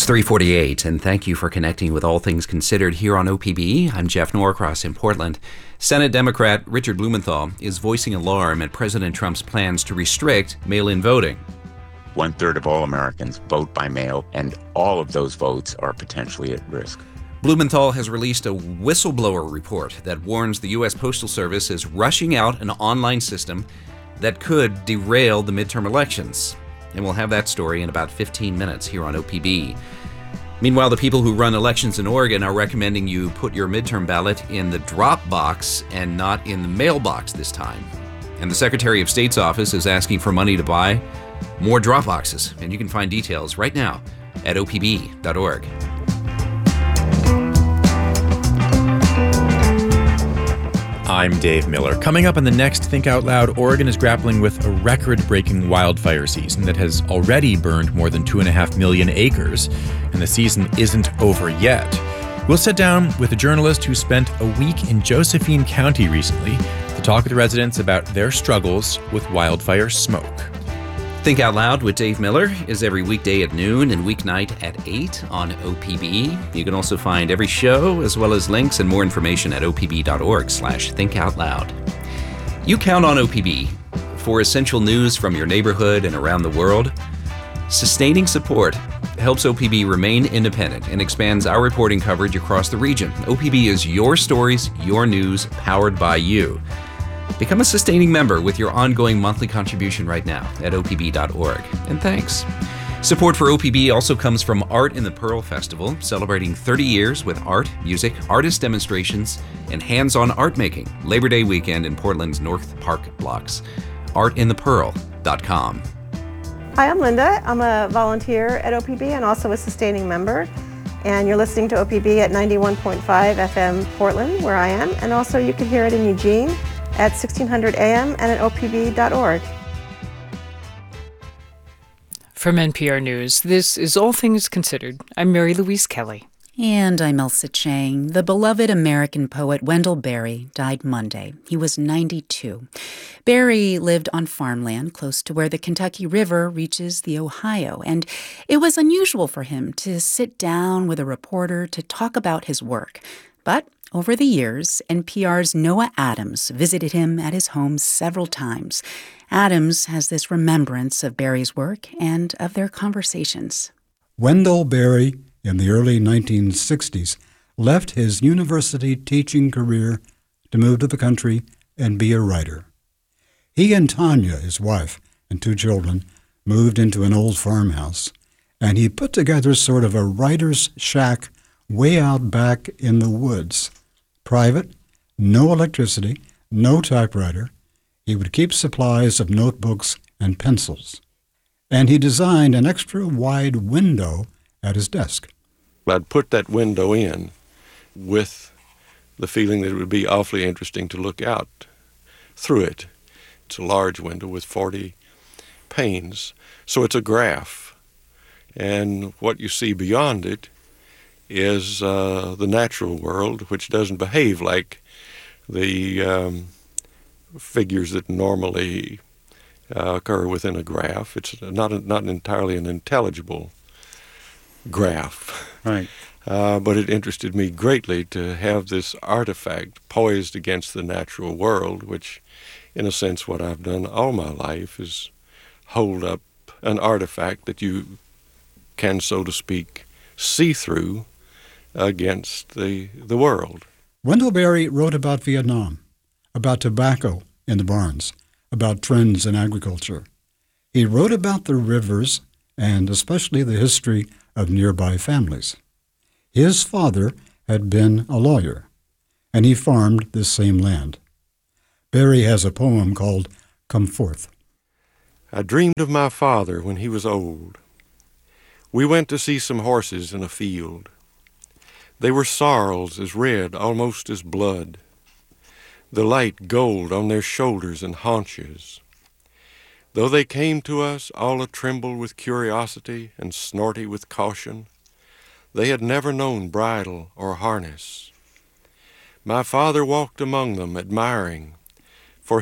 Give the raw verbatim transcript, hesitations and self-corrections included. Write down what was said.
It's three forty-eight, and thank you for connecting with All Things Considered here on O P B. I'm Jeff Norcross in Portland. Senate Democrat Richard Blumenthal is voicing alarm at President Trump's plans to restrict mail-in voting. One-third of all Americans vote by mail, and all of those votes are potentially at risk. Blumenthal has released a whistleblower report that warns the U S Postal Service is rushing out an online system that could derail the midterm elections. And we'll have that story in about fifteen minutes here on O P B. Meanwhile, the people who run elections in Oregon are recommending you put your midterm ballot in the drop box and not in the mailbox this time. And the Secretary of State's office is asking for money to buy more drop boxes. And you can find details right now at O P B dot org. I'm Dave Miller. Coming up on the next Think Out Loud, Oregon is grappling with a record-breaking wildfire season that has already burned more than two and a half million acres, and the season isn't over yet. We'll sit down with a journalist who spent a week in Josephine County recently to talk with residents about their struggles with wildfire smoke. Think Out Loud with Dave Miller is every weekday at noon and weeknight at eight on O P B. You can also find every show as well as links and more information at O P B dot org slash think out loud. You count on O P B for essential news from your neighborhood and around the world. Sustaining support helps O P B remain independent and expands our reporting coverage across the region. O P B is your stories, your news, powered by you. Become a sustaining member with your ongoing monthly contribution right now at O P B dot org. And thanks. Support for O P B also comes from Art in the Pearl Festival, celebrating thirty years with art, music, artist demonstrations, and hands-on art making. Labor Day weekend in Portland's North Park blocks. art in the pearl dot com. Hi, I'm Linda. I'm a volunteer at O P B and also a sustaining member. And you're listening to O P B at ninety-one point five F M Portland, where I am. And also you can hear it in Eugene at sixteen hundred A M and at O P B dot org. From N P R News, this is All Things Considered. I'm Mary Louise Kelly. And I'm Elsa Chang. The beloved American poet Wendell Berry died Monday. He was ninety-two. Berry lived on farmland close to where the Kentucky River reaches the Ohio, and it was unusual for him to sit down with a reporter to talk about his work. But over the years, N P R's Noah Adams visited him at his home several times. Adams has this remembrance of Berry's work and of their conversations. Wendell Berry, in the early nineteen sixties, left his university teaching career to move to the country and be a writer. He and Tanya, his wife, and two children, moved into an old farmhouse, and he put together sort of a writer's shack way out back in the woods. Private, no electricity, no typewriter. He would keep supplies of notebooks and pencils. And he designed an extra wide window at his desk. I'd put that window in with the feeling that it would be awfully interesting to look out through it. It's a large window with forty panes, so it's a graph. And what you see beyond it is uh, the natural world, which doesn't behave like the um, figures that normally uh, occur within a graph. It's not a, not entirely an intelligible graph. Right. Uh, but it interested me greatly to have this artifact poised against the natural world, which, in a sense, what I've done all my life is hold up an artifact that you can, so to speak, see through against the the world. Wendell Berry wrote about Vietnam, about tobacco in the barns, about trends in agriculture. He wrote about the rivers and especially the history of nearby families. His father had been a lawyer, and he farmed this same land. Berry has a poem called Come Forth. I dreamed of my father when he was old. We went to see some horses in a field. They were sorrels as red, almost as blood, the light gold on their shoulders and haunches. Though they came to us all a-tremble with curiosity and snorty with caution, they had never known bridle or harness. My father walked among them, admiring,